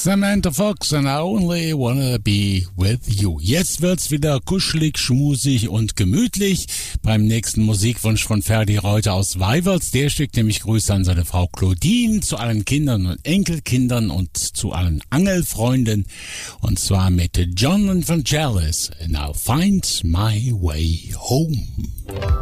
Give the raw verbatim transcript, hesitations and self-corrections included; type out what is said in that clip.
Samantha Fox and I only wanna be with you. Jetzt wird's wieder kuschelig, schmusig und gemütlich beim nächsten Musikwunsch von Ferdi Reuter aus Weiwels. Der schickt nämlich Grüße an seine Frau Claudine, zu allen Kindern und Enkelkindern und zu allen Angelfreunden. Und zwar mit John and Vangelis. And I'll find my way home.